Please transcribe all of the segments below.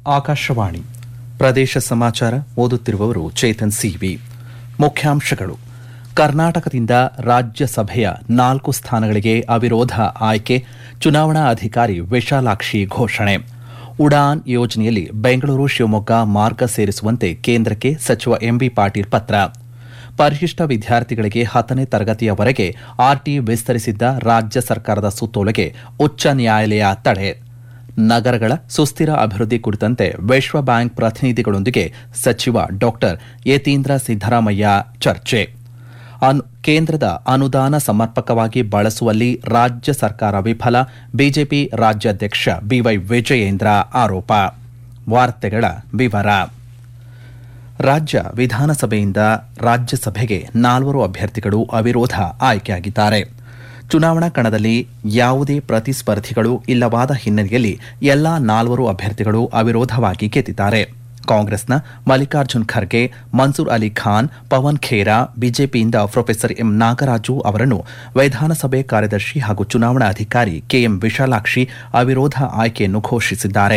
ಆಕಾಶವಾಣಿ ಪ್ರದೇಶ ಸಮಾಚಾರ ಓದುತ್ತಿರುವವರು ಚೇತನ್ ಸಿವಿ. ಮುಖ್ಯಾಂಶಗಳು: ಕರ್ನಾಟಕದಿಂದ ರಾಜ್ಯಸಭೆಯ 4 ಸ್ಥಾನಗಳಿಗೆ ಅವಿರೋಧ ಆಯ್ಕೆ, ಚುನಾವಣಾ ಅಧಿಕಾರಿ ವಿಶಾಲಾಕ್ಷಿ ಘೋಷಣೆ. ಉಡಾನ್ ಯೋಜನೆಯಲ್ಲಿ ಬೆಂಗಳೂರು ಶಿವಮೊಗ್ಗ ಮಾರ್ಗ ಸೇರಿಸುವಂತೆ ಕೇಂದ್ರಕ್ಕೆ ಸಚಿವ ಎಂಬಿ ಪಾಟೀಲ್ ಪತ್ರ. ಪರಿಶಿಷ್ಟ ವಿದ್ಯಾರ್ಥಿಗಳಿಗೆ 10ನೇ ತರಗತಿಯವರೆಗೆ ಆರ್ಟಿ ವಿಸ್ತರಿಸಿದ್ದ ರಾಜ್ಯ ಸರ್ಕಾರದ ಸುತ್ತೋಲೆಗೆ ಉಚ್ಚ ನ್ಯಾಯಾಲಯ ತಡೆ. ನಗರಗಳ ಸುಸ್ಥಿರ ಅಭಿವೃದ್ಧಿ ಕುರಿತಂತೆ ವಿಶ್ವ ಬ್ಯಾಂಕ್ ಪ್ರತಿನಿಧಿಗಳೊಂದಿಗೆ ಸಚಿವ ಡಾ ಯತೀಂದ್ರ ಸಿದ್ದರಾಮಯ್ಯ ಚರ್ಚೆ. ಕೇಂದ್ರದ ಅನುದಾನ ಸಮರ್ಪಕವಾಗಿ ಬಳಸುವಲ್ಲಿ ರಾಜ್ಯ ಸರ್ಕಾರ ವಿಫಲ, ಬಿಜೆಪಿ ರಾಜ್ಯಾಧ್ಯಕ್ಷ ಬಿವೈ ವಿಜಯೇಂದ್ರ ಆರೋಪ. ವಾರ್ತೆಗಳ ವಿವರ. ರಾಜ್ಯ ವಿಧಾನಸಭೆಯಿಂದ ರಾಜ್ಯಸಭೆಗೆ 4 ಅಭ್ಯರ್ಥಿಗಳು ಅವಿರೋಧ ಆಯ್ಕೆಯಾಗಿದ್ದಾರೆ. ಚುನಾವಣಾ ಕಣದಲ್ಲಿ ಯಾವುದೇ ಪ್ರತಿಸ್ಪರ್ಧಿಗಳು ಇಲ್ಲವಾದ ಹಿನ್ನೆಲೆಯಲ್ಲಿ ಎಲ್ಲಾ 4 ಅಭ್ಯರ್ಥಿಗಳು ಅವಿರೋಧವಾಗಿ ಗೆದ್ದಿದ್ದಾರೆ. ಕಾಂಗ್ರೆಸ್ನ ಮಲ್ಲಿಕಾರ್ಜುನ್ ಖರ್ಗೆ, ಮನ್ಸೂರ್ ಅಲಿ ಖಾನ್, ಪವನ್ ಖೇರಾ, ಬಿಜೆಪಿಯಿಂದ ಪ್ರೊಫೆಸರ್ ಎಂ ನಾಗರಾಜು ಅವರನ್ನು ವಿಧಾನಸಭೆ ಕಾರ್ಯದರ್ಶಿ ಹಾಗೂ ಚುನಾವಣಾ ಅಧಿಕಾರಿ ಕೆಎಂ ವಿಶಾಲಾಕ್ಷಿ ಅವಿರೋಧ ಆಯ್ಕೆಯನ್ನು ಘೋಷಿಸಿದ್ದಾರೆ.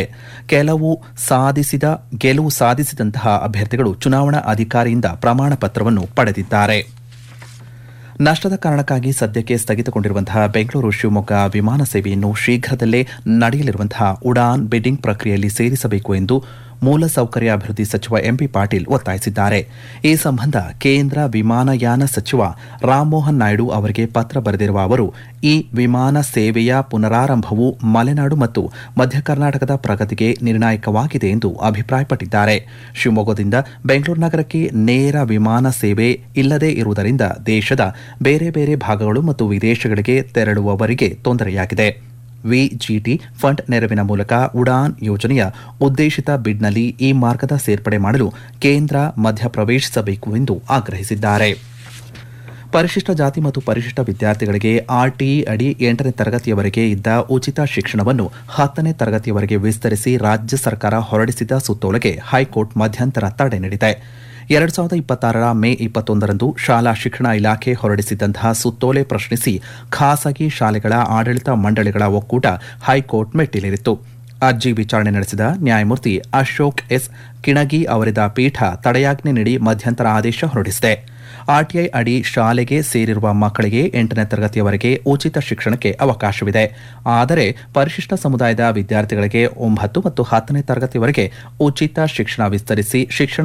ಗೆಲುವು ಸಾಧಿಸಿದಂತಹ ಅಭ್ಯರ್ಥಿಗಳು ಚುನಾವಣಾ ಅಧಿಕಾರಿಯಿಂದ ಪ್ರಮಾಣ ಪತ್ರವನ್ನು ಪಡೆದಿದ್ದಾರೆ. ನಷ್ಟದ ಕಾರಣಕ್ಕಾಗಿ ಸದ್ಯಕ್ಕೆ ಸ್ಥಗಿತಗೊಂಡಿರುವಂತಹ ಬೆಂಗಳೂರು ಶಿವಮೊಗ್ಗ ವಿಮಾನ ಸೇವೆಯನ್ನು ಶೀಘ್ರದಲ್ಲೇ ನಡೆಯಲಿರುವಂತಹ ಉಡಾನ್ ಬಿಡ್ಡಿಂಗ್ ಪ್ರಕ್ರಿಯೆಯಲ್ಲಿ ಸೇರಿಸಬೇಕು ಎಂದು ಮೂಲಸೌಕರ್ಯ ಅಭಿವೃದ್ಧಿ ಸಚಿವ ಎಂಬಿ ಪಾಟೀಲ್ ಒತ್ತಾಯಿಸಿದ್ದಾರೆ. ಈ ಸಂಬಂಧ ಕೇಂದ್ರ ವಿಮಾನಯಾನ ಸಚಿವ ರಾಮಮೋಹನ್ ನಾಯ್ಡು ಅವರಿಗೆ ಪತ್ರ ಬರೆದಿರುವ ಅವರು, ಈ ವಿಮಾನ ಸೇವೆಯ ಪುನರಾರಂಭವು ಮಲೆನಾಡು ಮತ್ತು ಮಧ್ಯ ಕರ್ನಾಟಕದ ಪ್ರಗತಿಗೆ ನಿರ್ಣಾಯಕವಾಗಿದೆ ಎಂದು ಅಭಿಪ್ರಾಯಪಟ್ಟಿದ್ದಾರೆ. ಶಿವಮೊಗ್ಗದಿಂದ ಬೆಂಗಳೂರು ನಗರಕ್ಕೆ ನೇರ ವಿಮಾನ ಸೇವೆ ಇಲ್ಲದೇ ಇರುವುದರಿಂದ ದೇಶದ ಬೇರೆ ಬೇರೆ ಭಾಗಗಳು ಮತ್ತು ವಿದೇಶಗಳಿಗೆ ತೆರಳುವವರಿಗೆ ತೊಂದರೆಯಾಗಿದೆ. ವಿಜಿಟಿ ಫಂಡ್ ನೆರವಿನ ಮೂಲಕ ಉಡಾನ್ ಯೋಜನೆಯ ಉದ್ದೇಶಿತ ಬಿಡ್ನಲ್ಲಿ ಈ ಮಾರ್ಗದ ಸೇರ್ಪಡೆ ಮಾಡಲು ಕೇಂದ್ರ ಮಧ್ಯಪ್ರವೇಶಿಸಬೇಕು ಎಂದು ಆಗ್ರಹಿಸಿದ್ದಾರೆ. ಪರಿಶಿಷ್ಟ ಜಾತಿ ಮತ್ತು ಪರಿಶಿಷ್ಟ ವಿದ್ಯಾರ್ಥಿಗಳಿಗೆ ಆರ್ಟಿಇ ಅಡಿ 8ನೇ ತರಗತಿಯವರೆಗೆ ಇದ್ದ ಉಚಿತ ಶಿಕ್ಷಣವನ್ನು 10ನೇ ತರಗತಿಯವರೆಗೆ ವಿಸ್ತರಿಸಿ ರಾಜ್ಯ ಸರ್ಕಾರ ಹೊರಡಿಸಿದ ಸುತ್ತೋಲೆಗೆ ಹೈಕೋರ್ಟ್ ಮಧ್ಯಂತರ ತಡೆ ನೀಡಿದೆ. 2026ರ ಮೇ 21ರಂದು ಶಾಲಾ ಶಿಕ್ಷಣ ಇಲಾಖೆ ಹೊರಡಿಸಿದಂತಹ ಸುತ್ತೋಲೆ ಪ್ರಶ್ನಿಸಿ ಖಾಸಗಿ ಶಾಲೆಗಳ ಆಡಳಿತ ಮಂಡಳಿಗಳ ಒಕ್ಕೂಟ ಹೈಕೋರ್ಟ್ ಮೆಟ್ಟಿಲೇರಿತ್ತು. ಅರ್ಜಿ ವಿಚಾರಣೆ ನಡೆಸಿದ ನ್ಯಾಯಮೂರ್ತಿ ಅಶೋಕ್ ಎಸ್ ಕಿಣಗಿ ಅವರಿದ್ದ ಪೀಠ ತಡೆಯಾಜ್ಞೆ ನೀಡಿ ಮಧ್ಯಂತರ ಆದೇಶ ಹೊರಡಿಸಿದೆ. ಆರ್ಟಿಐ ಅಡಿ ಶಾಲೆಗೆ ಸೇರಿರುವ ಮಕ್ಕಳಿಗೆ 8ನೇ ತರಗತಿಯವರೆಗೆ ಉಚಿತ ಶಿಕ್ಷಣಕ್ಕೆ ಅವಕಾಶವಿದೆ. ಆದರೆ ಪರಿಶಿಷ್ಟ ಸಮುದಾಯದ ವಿದ್ಯಾರ್ಥಿಗಳಿಗೆ 9 ಮತ್ತು 10ನೇ ತರಗತಿವರೆಗೆ ಉಚಿತ ಶಿಕ್ಷಣ ವಿಸ್ತರಿಸಿ ಶಿಕ್ಷಣ